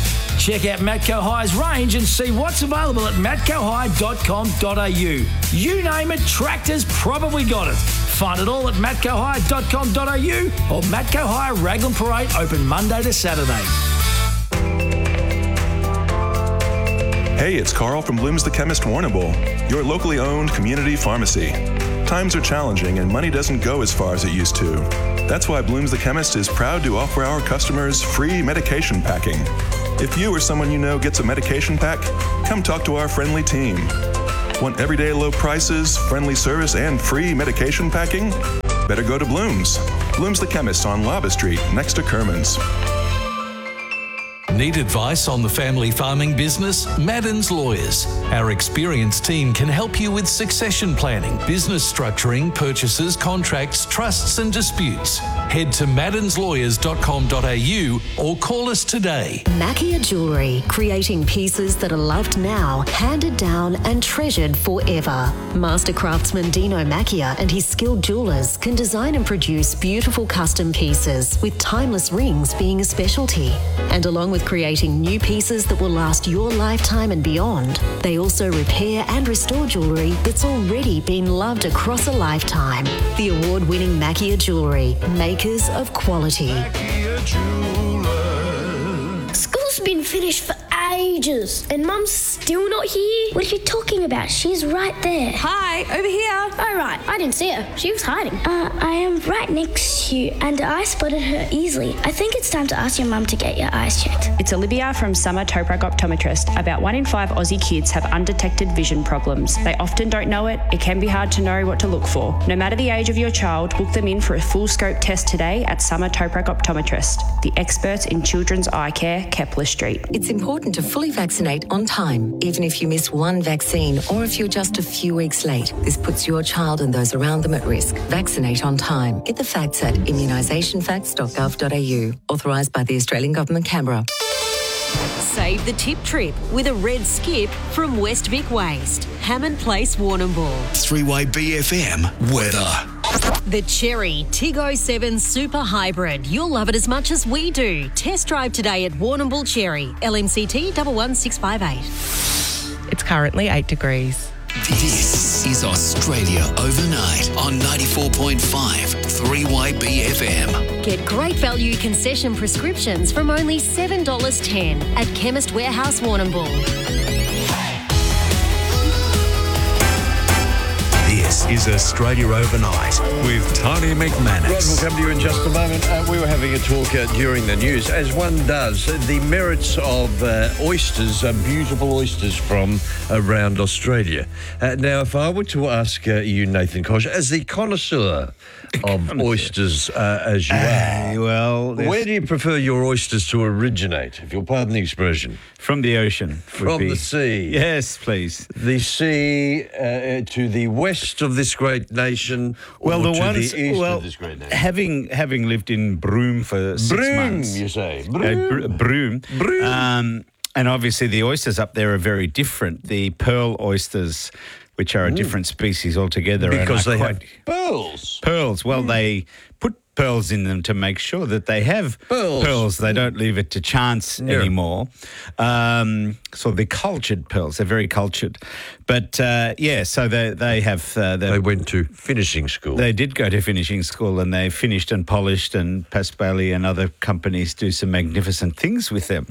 Check out Matco High's range and see what's available at matcohigh.com.au. You name it, tractors probably got it. Find it all at matcohigh.com.au or Matco High Raglan Parade, open Monday to Saturday. Hey, it's Carl from Bloom's the Chemist Warrnambool, your locally owned community pharmacy. Times are challenging and money doesn't go as far as it used to. That's why Bloom's the Chemist is proud to offer our customers free medication packing. If you or someone you know gets a medication pack, come talk to our friendly team. Want everyday low prices, friendly service, and free medication packing? Better go to Bloom's. Bloom's the Chemist on Lava Street, next to Kerman's. Need advice on the family farming business? Madden's Lawyers. Our experienced team can help you with succession planning, business structuring, purchases, contracts, trusts and disputes. Head to maddenslawyers.com.au or call us today. Mackia Jewellery, creating pieces that are loved now, handed down and treasured forever. Master craftsman Dino Mackia and his skilled jewellers can design and produce beautiful custom pieces, with timeless rings being a specialty. And along with creating new pieces that will last your lifetime and beyond, they also repair and restore jewellery that's already been loved across a lifetime. The award-winning Mackia Jewellery, makers of quality. School's been finished for ages and Mum's still not here. What are you talking about? She's right there. Hi, over here. Oh, right. I didn't see her. She was hiding. I am right next to you and I spotted her easily. I think it's time to ask your mum to get your eyes checked. It's Olivia from Summer Toprak Optometrist. About 1 in 5 Aussie kids have undetected vision problems. They often don't know it. It can be hard to know what to look for. No matter the age of your child, book them in for a full scope test today at Summer Toprak Optometrist, the experts in children's eye care, Kepler Street. It's important to fully vaccinate on time, even if you miss one vaccine or if you're just a few weeks late. This puts your child and those around them at risk. Vaccinate on time. Get the facts at immunisationfacts.gov.au. Authorised by the Australian Government, Canberra. Save the tip trip with a red skip from West Vic Waste. Hammond Place, Warrnambool. 3-Way BFM weather. The Cherry Tig 07 Super Hybrid. You'll love it as much as we do. Test drive today at Warrnambool Cherry. LMCT 11658. It's currently 8 degrees. This is Australia Overnight on 94.5 3-Way BFM. Get great value concession prescriptions from only $7.10 at Chemist Warehouse, Warrnambool. This is Australia Overnight with Tony McManus. Rod, we'll come to you in just a moment. We were having a talk during the news, as one does, the merits of oysters, beautiful oysters from around Australia. Now, if I were to ask you, Nathan Koch, as the connoisseur of oysters as you are, where do you prefer your oysters to originate, if you'll pardon the expression? From the ocean. From the sea. Yes, please. The sea to the west of this great nation, or to the east of this great nation? Having lived in Broome for 6 months. Broome, you say? Broome. And obviously the oysters up there are very different. The pearl oysters, which are a different species altogether. Because they have pearls. Pearls. Well, they put pearls in them to make sure that they have pearls. They don't leave it to chance anymore. So they're cultured pearls. They're very cultured. But, so they have... they went to finishing school. They did go to finishing school and they finished and polished, and Paspali and other companies do some magnificent things with them.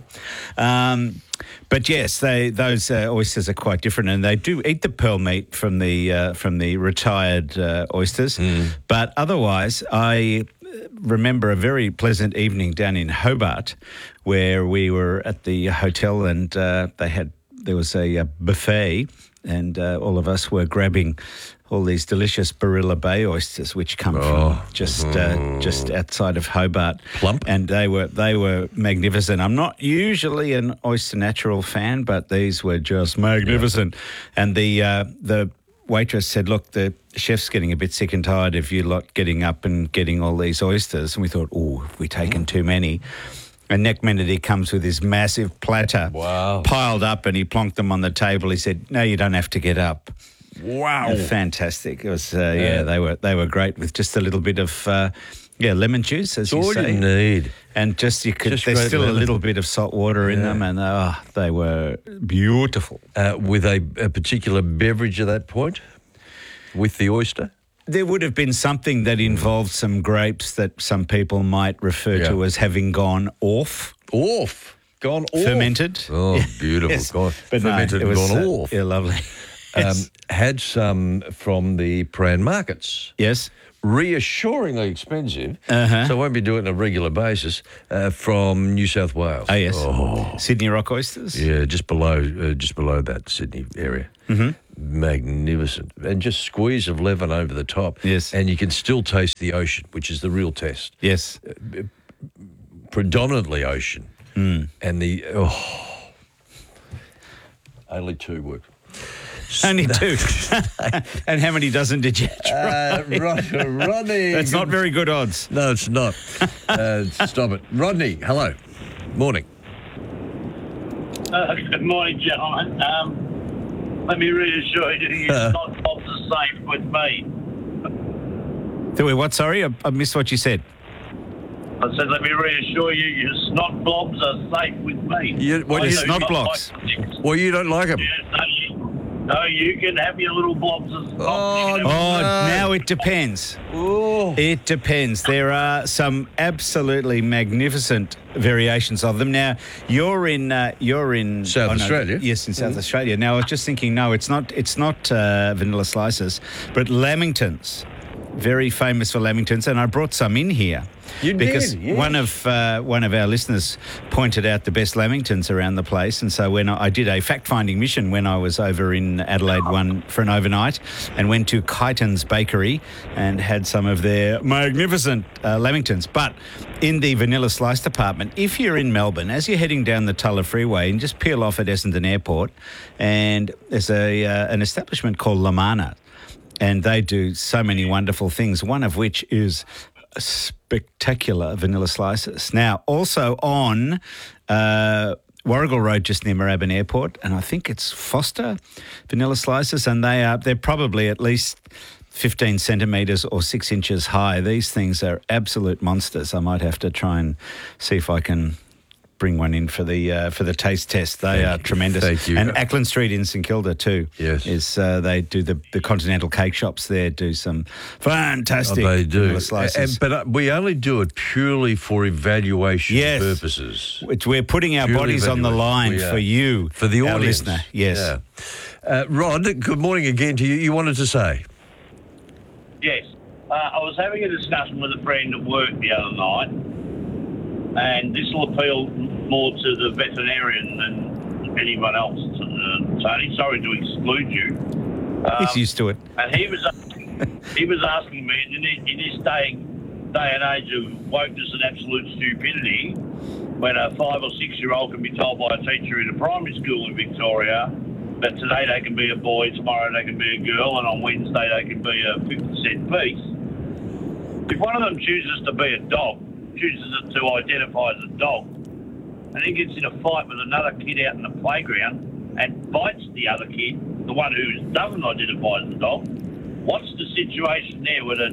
But yes, those oysters are quite different, and they do eat the pearl meat from the retired oysters. But otherwise, I remember a very pleasant evening down in Hobart, where we were at the hotel, and there was a buffet, and all of us were grabbing all these delicious Barilla Bay oysters, which come from just outside of Hobart. Plump. And they were magnificent. I'm not usually an Oyster Natural fan, but these were just magnificent. And the waitress said, look, the chef's getting a bit sick and tired of you lot getting up and getting all these oysters. And we thought, have we taken too many? And Nick Menady comes with his massive platter piled up, and he plonked them on the table. He said, no, you don't have to get up. Wow. Fantastic. It was, they were great with just a little bit of Yeah, lemon juice, as That's you all say. you need. And just there's great still a lemon. little bit of salt water in them, and they were beautiful. With a particular beverage at that point, with the oyster? There would have been something that involved some grapes that some people might refer to as having gone off. Gone off. Fermented. Oh, beautiful. Yes. God. But no, fermented it and was, gone off. Yeah, lovely. Yes. Had some from the Prahran markets. Yes. Reassuringly expensive, Uh-huh. so I won't be doing it on a regular basis, from New South Wales. Oh, yes. Sydney rock oysters? Yeah, just below that Sydney area. Mm-hmm. Magnificent. And just squeeze of lemon over the top. Yes. And you can still taste the ocean, which is the real test. Yes. Predominantly ocean. Mm. And only two work. Only two. And how many dozen did you try? Rodney. That's not very good odds. No, it's not. Stop it. Rodney, hello. Morning. Good morning, gentlemen. Let me reassure you, your snot blobs are safe with me. Do we what? Sorry, I missed what you said. I said, let me reassure you, your snot blobs are safe with me. What I are do snot not blocks? like- Well, you don't like them. No, you can have your little blobs of snot. Oh, now it depends. It depends. There are some absolutely magnificent variations of them. Now, you're in South Australia. Yes, in South Australia. Now, I was just thinking, no, it's not vanilla slices, but lamingtons. Very famous for lamingtons, and I brought some in here. You because did, yes. one of our listeners pointed out the best lamingtons around the place, and so when I did a fact-finding mission when I was over in Adelaide for an overnight, and went to Kyton's Bakery and had some of their magnificent lamingtons. But in the vanilla slice department, if you're in Melbourne, as you're heading down the Tulla Freeway, and just peel off at Essendon Airport, and there's an establishment called Lamana. And they do so many wonderful things, one of which is spectacular vanilla slices. Now, also on Warrigal Road, just near Moorabbin Airport, and I think it's Foster vanilla slices, and they're probably at least 15 centimetres or 6 inches high. These things are absolute monsters. I might have to try and see if I can bring one in for the taste test. They are tremendous. Thank you. And Ackland Street in St Kilda too. Yes. Is they do the continental cake shops there do some fantastic They do. vanilla slices. But we only do it purely for evaluation Yes. purposes. We're putting our Purely bodies on the line evaluation. for you, For the our audience. listener. Yes. Yeah. Rod, good morning again to you. You wanted to say? Yes. I was having a discussion with a friend at work the other night, and this will appeal more to the veterinarian than anyone else, Tony. Sorry to exclude you. He's used to it. And he was asking me, in this day and age of wokeness and absolute stupidity, when a 5 or 6 year old can be told by a teacher in a primary school in Victoria that today they can be a boy, tomorrow they can be a girl, and on Wednesday they can be a 50-cent piece. If one of them chooses to be a dog, chooses to identify as a dog, and then gets in a fight with another kid out in the playground and bites the other kid, the one who doesn't identify as a dog, what's the situation there with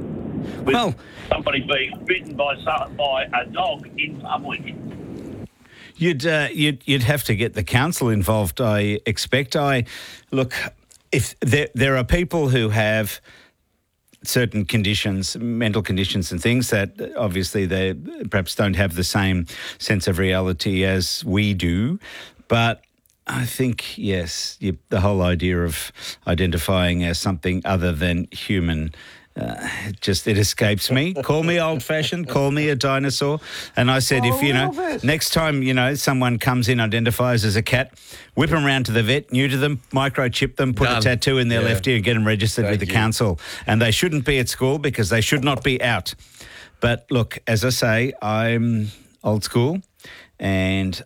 somebody being bitten by a dog in public? You'd have to get the council involved, I expect. Look, if there are people who have certain conditions, mental conditions and things that obviously they perhaps don't have the same sense of reality as we do, but I think, yes, the whole idea of identifying as something other than human, it escapes me. Call me old-fashioned, call me a dinosaur. And I said, next time, someone comes in, identifies as a cat, whip them round to the vet, neuter them, microchip them, put a tattoo in their left ear and get them registered with the council. And they shouldn't be at school because they should not be out. But look, as I say, I'm old school. And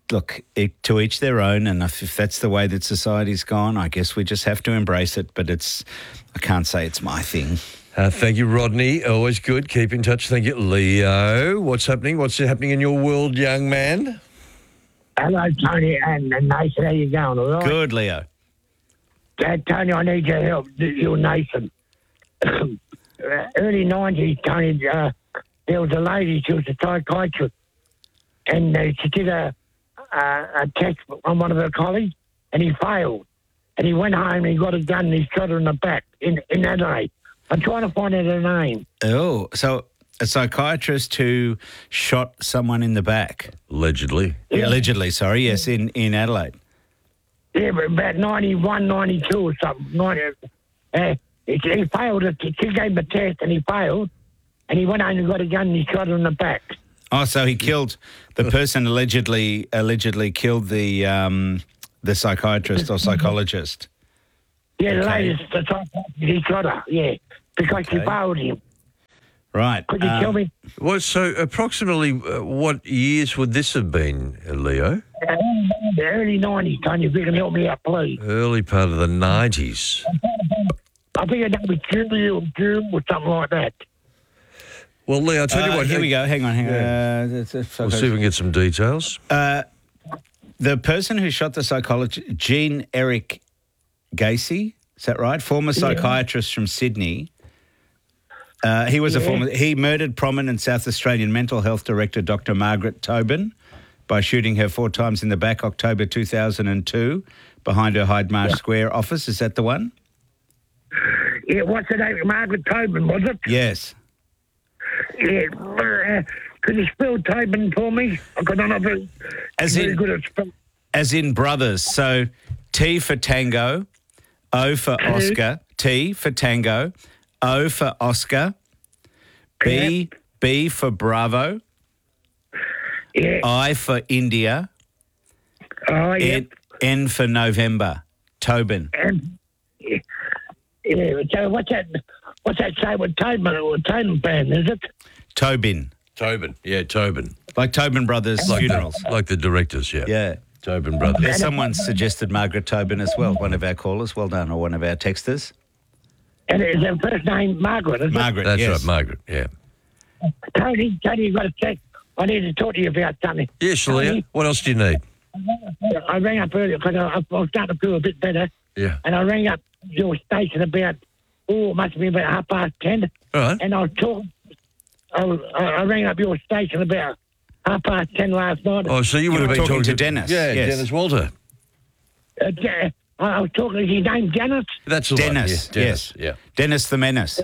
to each their own. And if that's the way that society's gone, I guess we just have to embrace it. But I can't say it's my thing. Thank you, Rodney. Always good. Keep in touch. Thank you. Leo, what's happening? What's happening in your world, young man? Hello, Tony and Nathan. How you going? All right? Good, Leo. Tony, I need your help. You're Nathan. early 90s, Tony, there was a lady, she was a psychiatrist, and she did a test on one of her colleagues, and he failed. And he went home and he got a gun and he shot her in the back in Adelaide. I'm trying to find out her name. Oh, so a psychiatrist who shot someone in the back. Allegedly. Yeah. Allegedly, sorry, yes, in Adelaide. Yeah, but about 91, 92 or something. He failed it. She gave him a test and he failed. And he went home and got a gun and he shot her in the back. Oh, so he killed the person allegedly killed the psychiatrist or psychologist. Yeah, the latest, the psychiatrist, he shot her, yeah, because she failed him. Right. Could you tell me? Well, so approximately what years would this have been, Leo? The early 90s, Tony, if you can help me out, please. Early part of the 90s. I think her name was Julie or June or something like that. Well, Leo, I'll tell you what. Here we go. Hang on. We'll see if we can get some details. The person who shot the psychologist, Jean-Eric Gacy, is that right? Former psychiatrist from Sydney. He was he murdered prominent South Australian mental health director Dr. Margaret Tobin by shooting her 4 times in the back, October 2002, behind her Hyde Marsh Square office. Is that the one? Yeah, what's her name? Margaret Tobin, was it? Yes. Yeah. Could you spell Tobin for me? Because I'm not very good at spelling. As in brothers. So T for Tango, O for Oscar, T for Tango, O for Oscar, B for Bravo, I for India, N for November. Tobin. Yeah, so what's that say with Tobin or Tobin band, is it? Tobin. Tobin, yeah, Tobin. Like Tobin Brothers funerals. Like the directors, yeah. Yeah. Tobin Brothers. There's someone suggested Margaret Tobin as well, one of our callers. Well done, or one of our texters. And is her first name Margaret, is Margaret, it? That's yes. right, Margaret, yeah. Tony, you've got to check. I need to talk to you about something. Yes, Leo. What else do you need? I rang up earlier because I was starting to feel a bit better. Yeah. And I rang up your station about, it must have been about 10:30. All right. And I was talking, I rang up your station about 10:30 last night. Oh, so you would have been talking to Dennis. Yeah, yes. Dennis Walter. I was talking to his name, Dennis. That's the Dennis, one. Yeah, Dennis, yes. Dennis the Menace.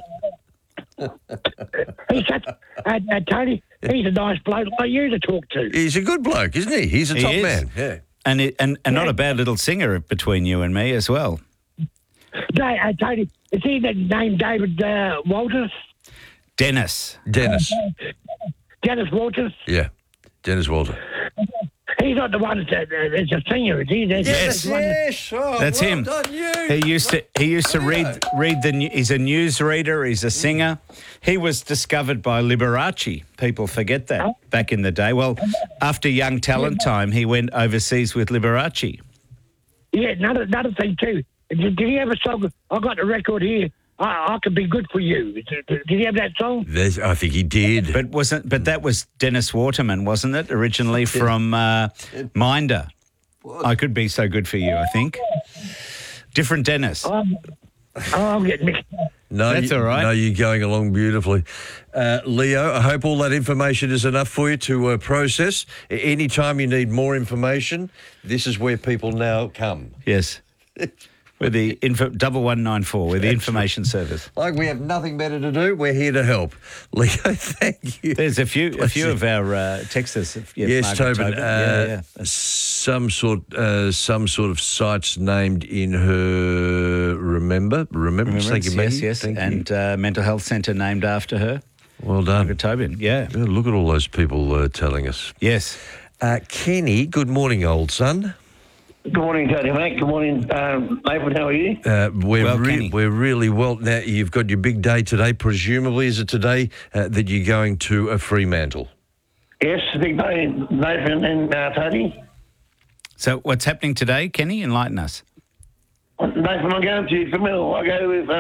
He's such, Tony, he's a nice bloke like you to talk to. He's a good bloke, isn't he? He's a top is. man. Yeah. And not a bad little singer between you and me as well. Tony, is he the name David Walters? Dennis. Dennis. Dennis Walters? Yeah, Dennis Walter. He's not the one that's a singer, is he? Yes. Oh, That's well him. done, you. He used to read the. He's a newsreader. He's a singer. He was discovered by Liberace. People forget that back in the day. Well, after Young Talent time, he went overseas with Liberace. Yeah, another thing too. Did he have a song? I got the record here. I could be good for you. Did he have that song? I think he did. But that was Dennis Waterman, wasn't it? Originally from Minder. I could be so good for you, I think. Different Dennis. I'm getting mixed up. No, that's all right. No, you're going along beautifully. Leo, I hope all that information is enough for you to process. Anytime you need more information, this is where people now come. Yes. We're the 1194. We're the information service. Like we have nothing better to do, we're here to help. Leo, thank you. There's a few of our texters. Yes, Margaret Tobin. Some sort of sites named in her Remembrance. Thank you, Maggie. Yes. Thank and mental health centre named after her. Well done. Margaret Tobin, yeah. Look at all those people telling us. Yes. Kenny, good morning, old son. Good morning, Tony, mate. Good morning, Nathan. How are you? We're really well. Now, you've got your big day today. Presumably, is it today that you're going to Fremantle? Yes, big day, Nathan and Tony. So what's happening today, Kenny? Enlighten us. Nathan, I'm going to Fremantle. I go with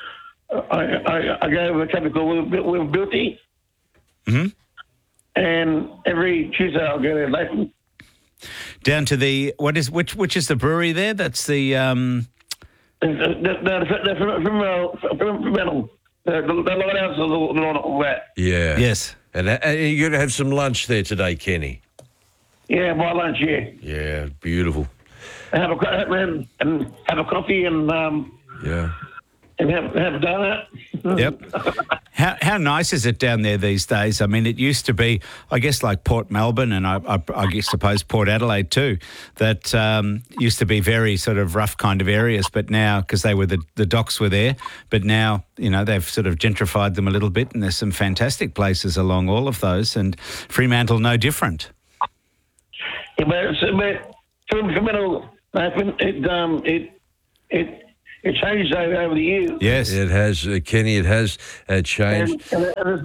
I go with a company called Will Beauty. Mm-hmm. And every Tuesday I'll go there, Nathan. Down to the which is the brewery there? That's the Fremantle. The lighthouse is a little wet. Yeah. Yes. And you're going to have some lunch there today, Kenny. Yeah, my lunch, yeah. Yeah, beautiful. And have a coffee and Yeah. and have a donut. Yep. How nice is it down there these days? I mean, it used to be, I guess, like Port Melbourne and I suppose Port Adelaide too, that used to be very sort of rough kind of areas. But now, because the docks were there, but now, you know, they've sort of gentrified them a little bit and there's some fantastic places along all of those, and Fremantle no different. Yeah, but Fremantle, it changed over the years. Yes, it has, Kenny. It has changed. And it's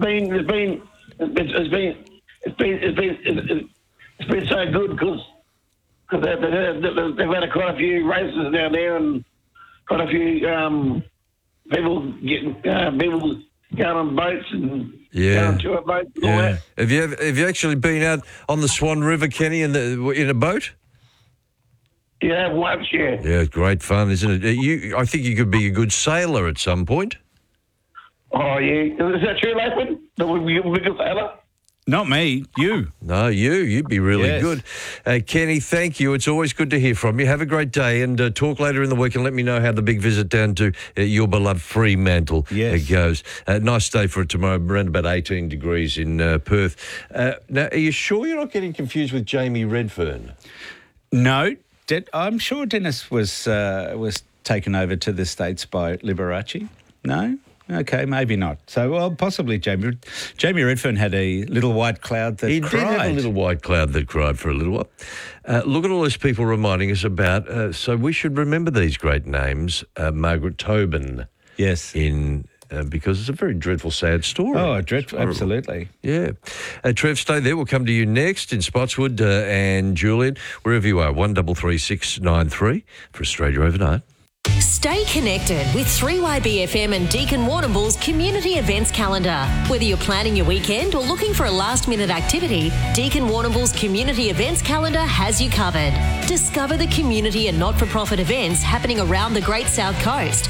been so good because they've had quite a few races down there and quite a few people going on boats and going on tour boats and all that. Have you actually been out on the Swan River, Kenny, in a boat? Yeah, once, yeah. Yeah, it's great fun, isn't it? I think you could be a good sailor at some point. Oh, yeah. Is that true, Latham? That would be a good sailor? Not me, you. No, you'd be really Yes. good. Kenny, thank you. It's always good to hear from you. Have a great day and talk later in the week and let me know how the big visit down to your beloved Fremantle goes. Nice day for it tomorrow, around about 18 degrees in Perth. Now, are you sure you're not getting confused with Jamie Redfern? No, I'm sure Dennis was taken over to the States by Liberace. No? Okay, maybe not. So, well, possibly Jamie Redfern had a little white cloud that cried. He did have a little white cloud that cried for a little while. Look at all those people reminding us about, so we should remember these great names. Margaret Tobin. Yes. Because it's a very dreadful, sad story. Oh, dreadful, absolutely. Yeah. Trev, stay there. We'll come to you next in Spotswood and Julian, wherever you are, 133693 for Australia Overnight. Stay connected with 3YBFM and Deakin Warrnambool's community events calendar. Whether you're planning your weekend or looking for a last-minute activity, Deakin Warrnambool's community events calendar has you covered. Discover the community and not-for-profit events happening around the Great South Coast.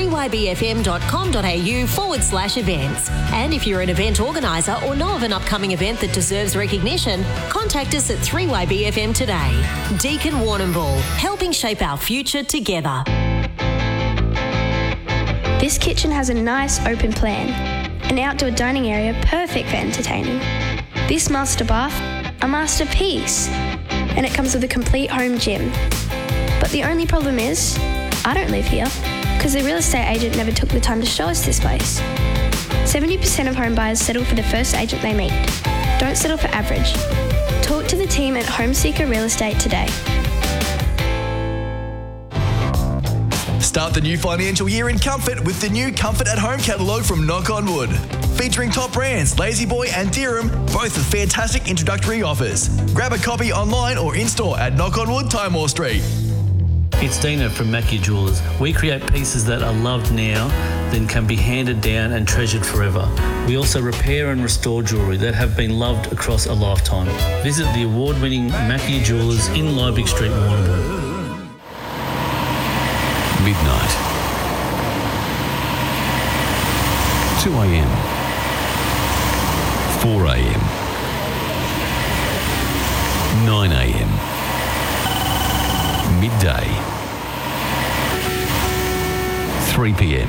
3ybfm.com.au/events. And if you're an event organiser or know of an upcoming event that deserves recognition, contact us at 3YBFM today. Deakin Warrnambool, helping shape our future together. This kitchen has a nice open plan, an outdoor dining area perfect for entertaining. This master bath, a masterpiece, and it comes with a complete home gym. But the only problem is, I don't live here, because the real estate agent never took the time to show us this place. 70% of home buyers settle for the first agent they meet. Don't settle for average. Talk to the team at Homeseeker Real Estate today. Start the new financial year in comfort with the new Comfort at Home catalogue from Knock on Wood. Featuring top brands Lazy Boy and Theorem, both with fantastic introductory offers. Grab a copy online or in-store at Knock on Wood, Timor Street. It's Dina from Mackie Jewelers. We create pieces that are loved now, then can be handed down and treasured forever. We also repair and restore jewellery that have been loved across a lifetime. Visit the award-winning Mackie Jewelers in Liebig Street, Warrnambool. Midnight. 2 a.m. 4 a.m. 9 a.m. Midday. 3 p.m.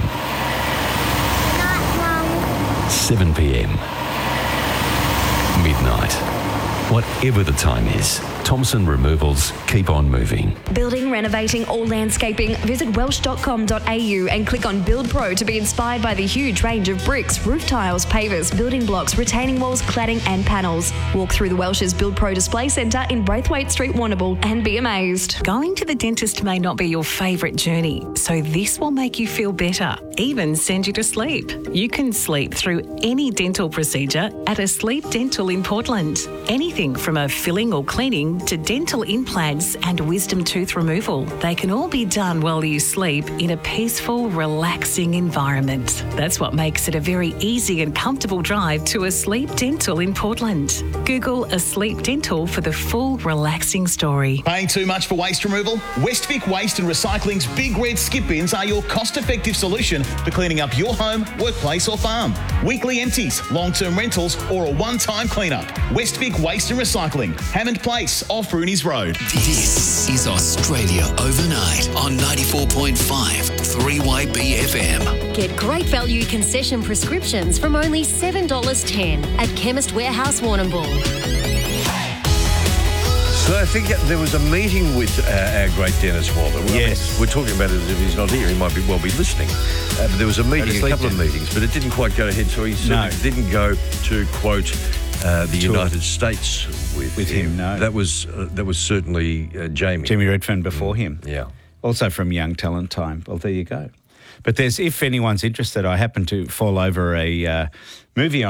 7 p.m. Midnight. Whatever the time is, Thompson Removals keep on moving. Building, renovating or landscaping? Visit welsh.com.au and click on Build Pro to be inspired by the huge range of bricks, roof tiles, pavers, building blocks, retaining walls, cladding and panels. Walk through the Welsh's Build Pro Display Centre in Braithwaite Street, Warrnambool and be amazed. Going to the dentist may not be your favourite journey, so this will make you feel better, even send you to sleep. You can sleep through any dental procedure at a Sleep Dental in Portland. Anything from a filling or cleaning cleaning to dental implants and wisdom tooth removal. They can all be done while you sleep in a peaceful, relaxing environment. That's what makes it a very easy and comfortable drive to Asleep Dental in Portland. Google Asleep Dental for the full relaxing story. Paying too much for waste removal? Westvic Waste and Recycling's Big Red Skip Bins are your cost-effective solution for cleaning up your home, workplace or farm. Weekly empties, long-term rentals or a one-time clean-up. Westvic Waste and Recycling, Hammond Place, off Rooney's Road. This is Australia Overnight on 94.5 3YB FM. Get great value concession prescriptions from only $7.10 at Chemist Warehouse Warrnambool. So I think there was a meeting with our great Dennis Walter. Yes. We're talking about it as if he's not here. He might well be listening. But there was a meeting, a couple of meetings, but it didn't quite go ahead. So he certainly didn't go to quote the United States with him. No, that was certainly Jamie Redfern before him. Yeah, also from Young Talent Time. Well, there you go. But if anyone's interested, I happen to fall over a movie on